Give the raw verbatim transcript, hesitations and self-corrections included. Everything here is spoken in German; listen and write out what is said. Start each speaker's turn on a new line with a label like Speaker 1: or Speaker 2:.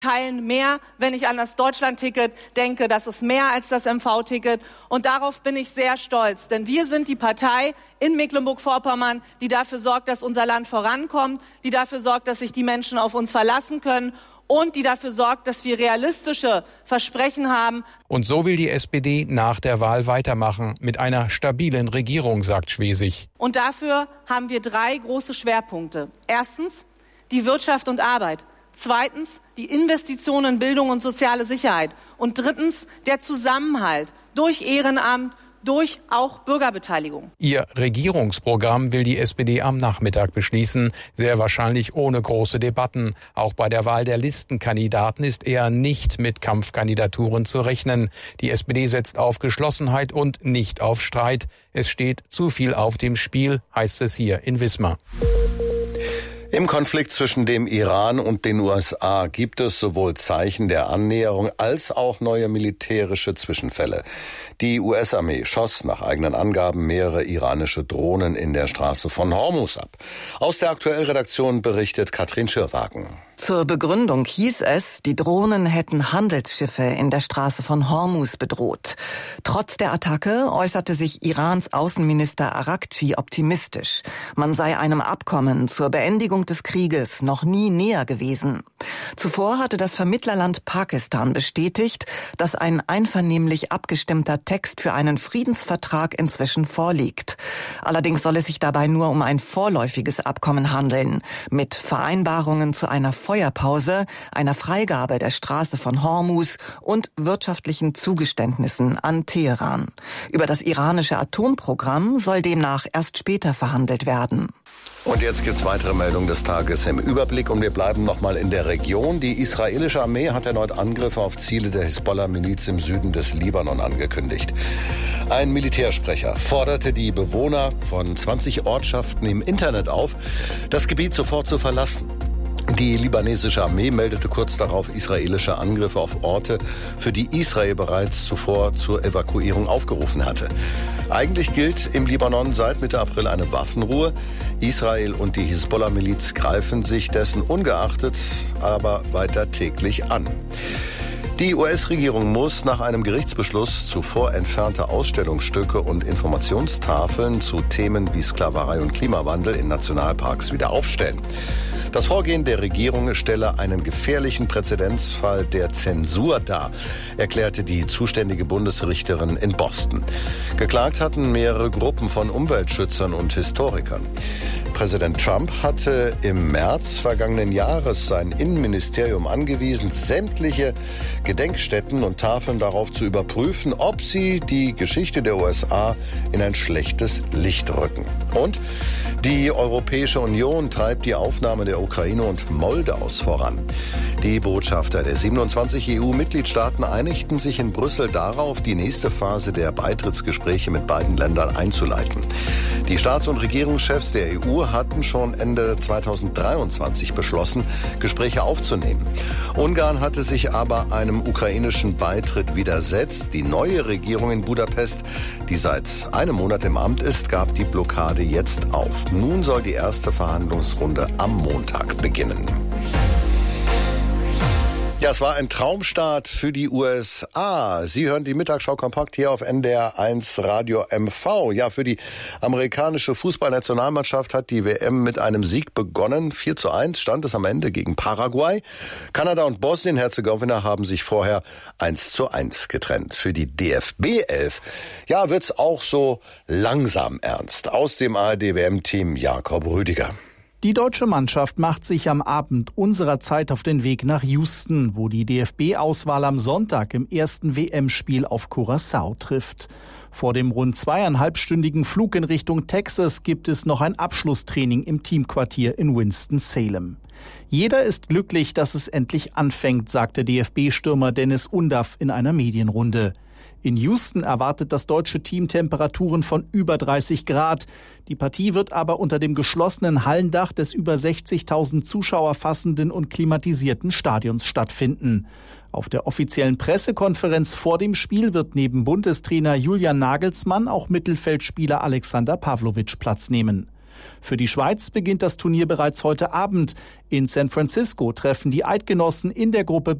Speaker 1: Teilen mehr, wenn ich an das Deutschland-Ticket denke. Das ist mehr als das M V-Ticket. Und darauf bin ich sehr stolz. Denn wir sind die Partei in Mecklenburg-Vorpommern, die dafür sorgt, dass unser Land vorankommt, die dafür sorgt, dass sich die Menschen auf uns verlassen können und die dafür sorgt, dass wir realistische Versprechen haben.
Speaker 2: Und so will die S P D nach der Wahl weitermachen, mit einer stabilen Regierung, sagt Schwesig.
Speaker 1: Und dafür haben wir drei große Schwerpunkte. Erstens die Wirtschaft und Arbeit. Zweitens die Investitionen in Bildung und soziale Sicherheit. Und drittens der Zusammenhalt durch Ehrenamt, durch auch Bürgerbeteiligung.
Speaker 2: Ihr Regierungsprogramm will die S P D am Nachmittag beschließen, sehr wahrscheinlich ohne große Debatten. Auch bei der Wahl der Listenkandidaten ist eher nicht mit Kampfkandidaturen zu rechnen. Die S P D setzt auf Geschlossenheit und nicht auf Streit. Es steht zu viel auf dem Spiel, heißt es hier in Wismar.
Speaker 3: Im Konflikt zwischen dem Iran und den U S A gibt es sowohl Zeichen der Annäherung als auch neue militärische Zwischenfälle. Die U S-Armee schoss nach eigenen Angaben mehrere iranische Drohnen in der Straße von Hormuz ab. Aus der Aktuell-Redaktion berichtet Katrin Schirwagen.
Speaker 4: Zur Begründung hieß es, die Drohnen hätten Handelsschiffe in der Straße von Hormuz bedroht. Trotz der Attacke äußerte sich Irans Außenminister Araghchi optimistisch. Man sei einem Abkommen zur Beendigung des Krieges noch nie näher gewesen. Zuvor hatte das Vermittlerland Pakistan bestätigt, dass ein einvernehmlich abgestimmter Text für einen Friedensvertrag inzwischen vorliegt. Allerdings soll es sich dabei nur um ein vorläufiges Abkommen handeln, mit Vereinbarungen zu einer Feuerpause, einer Freigabe der Straße von Hormuz und wirtschaftlichen Zugeständnissen an Teheran. Über das iranische Atomprogramm soll demnach erst später verhandelt werden.
Speaker 3: Und jetzt gibt's weitere Meldungen des Tages im Überblick und wir bleiben nochmal in der Region. Die israelische Armee hat erneut Angriffe auf Ziele der Hisbollah-Miliz im Süden des Libanon angekündigt. Ein Militärsprecher forderte die Bewohner von zwanzig Ortschaften im Internet auf, das Gebiet sofort zu verlassen. Die libanesische Armee meldete kurz darauf israelische Angriffe auf Orte, für die Israel bereits zuvor zur Evakuierung aufgerufen hatte. Eigentlich gilt im Libanon seit Mitte April eine Waffenruhe. Israel und die Hisbollah-Miliz greifen sich dessen ungeachtet aber weiter täglich an. Die U S-Regierung muss nach einem Gerichtsbeschluss zuvor entfernte Ausstellungsstücke und Informationstafeln zu Themen wie Sklaverei und Klimawandel in Nationalparks wieder aufstellen. Das Vorgehen der Regierung stelle einen gefährlichen Präzedenzfall der Zensur dar, erklärte die zuständige Bundesrichterin in Boston. Geklagt hatten mehrere Gruppen von Umweltschützern und Historikern. Präsident Trump hatte im März vergangenen Jahres sein Innenministerium angewiesen, sämtliche Gedenkstätten und Tafeln darauf zu überprüfen, ob sie die Geschichte der U S A in ein schlechtes Licht rücken. Und die Europäische Union treibt die Aufnahme der Ukraine und Moldaus voran. Die Botschafter der siebenundzwanzig E U-Mitgliedstaaten einigten sich in Brüssel darauf, die nächste Phase der Beitrittsgespräche mit beiden Ländern einzuleiten. Die Staats- und Regierungschefs der E U hatten schon Ende zweitausenddreiundzwanzig beschlossen, Gespräche aufzunehmen. Ungarn hatte sich aber einem ukrainischen Beitritt widersetzt. Die neue Regierung in Budapest, die seit einem Monat im Amt ist, gab die Blockade jetzt auf. Nun soll die erste Verhandlungsrunde am Montag beginnen. Ja, es war ein Traumstart für die U S A. Sie hören die Mittagsschau kompakt hier auf N D R eins Radio M V. Ja, für die amerikanische Fußballnationalmannschaft hat die W M mit einem Sieg begonnen. vier zu eins stand es am Ende gegen Paraguay. Kanada und Bosnien-Herzegowina haben sich vorher eins zu eins getrennt. Für die D F B elf, ja, wird's auch so langsam ernst. Aus dem A R D-W M-Team Jakob Rüdiger.
Speaker 5: Die deutsche Mannschaft macht sich am Abend unserer Zeit auf den Weg nach Houston, wo die D F B-Auswahl am Sonntag im ersten W M-Spiel auf Curaçao trifft. Vor dem rund zweieinhalbstündigen Flug in Richtung Texas gibt es noch ein Abschlusstraining im Teamquartier in Winston-Salem. Jeder ist glücklich, dass es endlich anfängt, sagte D F B-Stürmer Dennis Undaff in einer Medienrunde. In Houston erwartet das deutsche Team Temperaturen von über dreißig Grad. Die Partie wird aber unter dem geschlossenen Hallendach des über sechzigtausend Zuschauer fassenden und klimatisierten Stadions stattfinden. Auf der offiziellen Pressekonferenz vor dem Spiel wird neben Bundestrainer Julian Nagelsmann auch Mittelfeldspieler Alexander Pavlovic Platz nehmen. Für die Schweiz beginnt das Turnier bereits heute Abend. In San Francisco treffen die Eidgenossen in der Gruppe